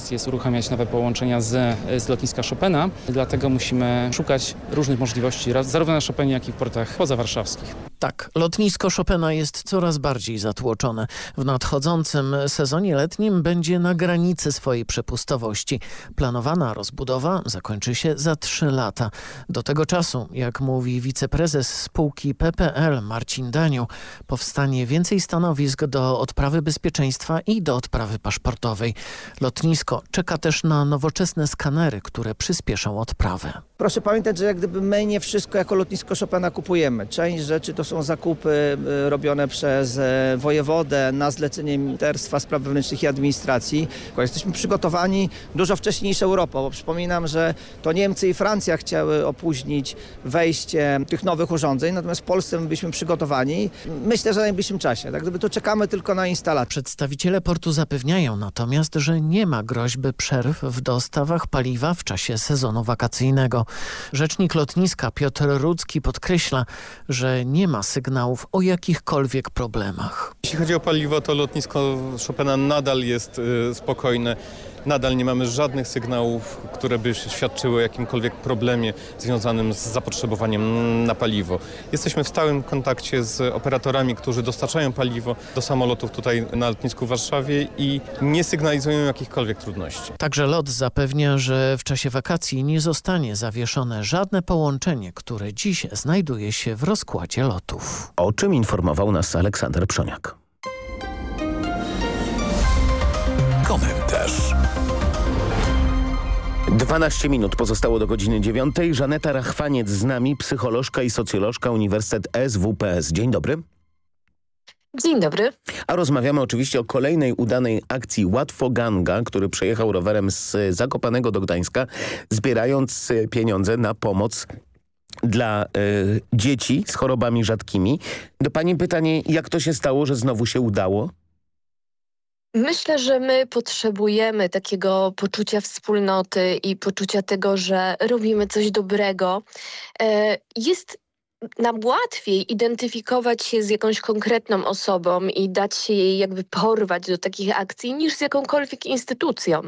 jest uruchamiać nowe połączenia z lotniska Chopina. Dlatego musimy szukać różnych możliwości, zarówno na Chopinie, jak i w portach pozawarszawskich. Tak, lotnisko Chopina jest coraz bardziej zatłoczone. W nadchodzącym sezonie letnim będzie na granicy swojej przepustowości. Planowana rozbudowa zakończy się za 3 lata. Do tego czasu, jak mówi wiceprezes spółki PPL Marcin Daniu, powstanie więcej stanowisk do odprawy bezpieczeństwa i do odprawy paszportowej. Lotnisko czeka też na nowoczesne skanery, które przyspieszą odprawę. Proszę pamiętać, że jak gdyby my nie wszystko jako lotnisko Chopina kupujemy. Część rzeczy to są zakupy robione przez wojewodę na zlecenie Ministerstwa Spraw Wewnętrznych i Administracji. Jesteśmy przygotowani dużo wcześniej niż Europa, bo przypominam, że to Niemcy i Francja chciały opóźnić wejście tych nowych urządzeń, natomiast w Polsce my byliśmy przygotowani. Myślę, że w najbliższym czasie. Tak gdyby to czekamy tylko na instalację. Przedstawiciele portu zapewniają natomiast, że nie ma groźby przerw w dostawach paliwa w czasie sezonu wakacyjnego. Rzecznik lotniska Piotr Rudzki podkreśla, że nie ma sygnałów o jakichkolwiek problemach. Jeśli chodzi o paliwo, to lotnisko Chopina nadal jest spokojne. Nadal nie mamy żadnych sygnałów, które by świadczyły o jakimkolwiek problemie związanym z zapotrzebowaniem na paliwo. Jesteśmy w stałym kontakcie z operatorami, którzy dostarczają paliwo do samolotów tutaj na lotnisku w Warszawie i nie sygnalizują jakichkolwiek trudności. Także LOT zapewnia, że w czasie wakacji nie zostanie zawieszone żadne połączenie, które dziś znajduje się w rozkładzie lotów. O czym informował nas Aleksander Przoniak. Komentarz. 12 minut pozostało do godziny 9. Żaneta Rachwaniec z nami, psycholożka i socjolożka Uniwersytet SWPS. Dzień dobry. Dzień dobry. A rozmawiamy oczywiście o kolejnej udanej akcji Łatwoganga, który przejechał rowerem z Zakopanego do Gdańska, zbierając pieniądze na pomoc dla dzieci z chorobami rzadkimi. Do pani pytanie, jak to się stało, że znowu się udało? Myślę, że my potrzebujemy takiego poczucia wspólnoty i poczucia tego, że robimy coś dobrego. Jest nam łatwiej identyfikować się z jakąś konkretną osobą i dać się jej jakby porwać do takich akcji niż z jakąkolwiek instytucją.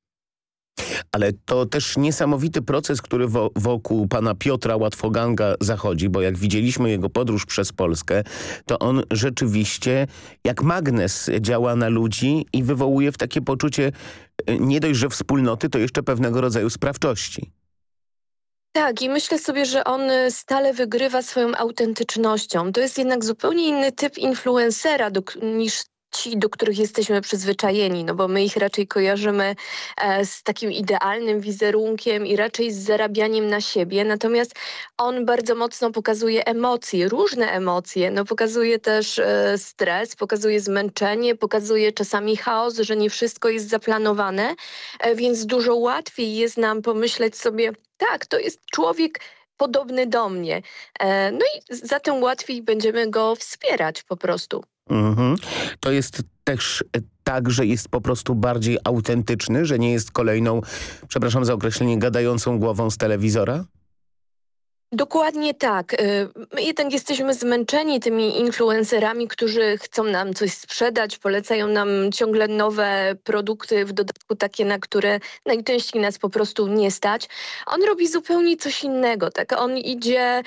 Ale to też niesamowity proces, który wokół pana Piotra Łatwoganga zachodzi, bo jak widzieliśmy jego podróż przez Polskę, to on rzeczywiście jak magnes działa na ludzi i wywołuje w takie poczucie nie dość, że wspólnoty, to jeszcze pewnego rodzaju sprawczości. Tak, i myślę sobie, że on stale wygrywa swoją autentycznością. To jest jednak zupełnie inny typ influencera niż ci, do których jesteśmy przyzwyczajeni, no bo my ich raczej kojarzymy z takim idealnym wizerunkiem i raczej z zarabianiem na siebie, natomiast on bardzo mocno pokazuje emocje, różne emocje, no pokazuje też stres, pokazuje zmęczenie, pokazuje czasami chaos, że nie wszystko jest zaplanowane, więc dużo łatwiej jest nam pomyśleć sobie, tak, to jest człowiek podobny do mnie, no i zatem łatwiej będziemy go wspierać po prostu. Mhm. To jest też tak, że jest po prostu bardziej autentyczny, że nie jest kolejną, przepraszam za określenie, gadającą głową z telewizora? Dokładnie tak. My jednak jesteśmy zmęczeni tymi influencerami, którzy chcą nam coś sprzedać, polecają nam ciągle nowe produkty, w dodatku takie, na które najczęściej nas po prostu nie stać. On robi zupełnie coś innego. Tak? On idzie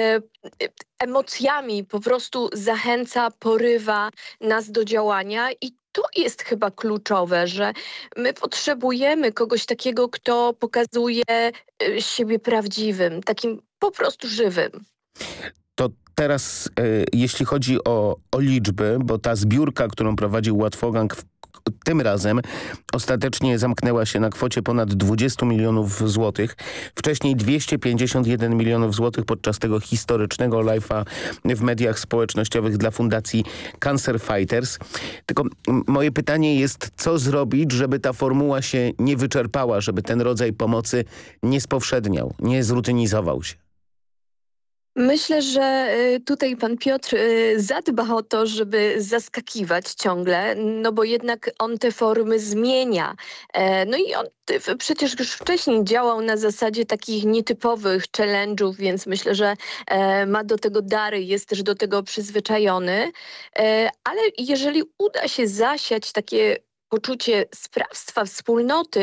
emocjami, po prostu zachęca, porywa nas do działania i to jest chyba kluczowe, że my potrzebujemy kogoś takiego, kto pokazuje siebie prawdziwym, takim po prostu żywym. To teraz, jeśli chodzi o liczby, bo ta zbiórka, którą prowadził Łatwogang tym razem ostatecznie zamknęła się na kwocie ponad 20 milionów złotych. Wcześniej 251 milionów złotych podczas tego historycznego live'a w mediach społecznościowych dla fundacji Cancer Fighters. Tylko moje pytanie jest, co zrobić, żeby ta formuła się nie wyczerpała, żeby ten rodzaj pomocy nie spowszedniał, nie zrutynizował się? Myślę, że tutaj pan Piotr zadba o to, żeby zaskakiwać ciągle, no bo jednak on te formy zmienia. No i on przecież już wcześniej działał na zasadzie takich nietypowych challenge'ów, więc myślę, że ma do tego dary, jest też do tego przyzwyczajony. Ale jeżeli uda się zasiać takie poczucie sprawstwa, wspólnoty,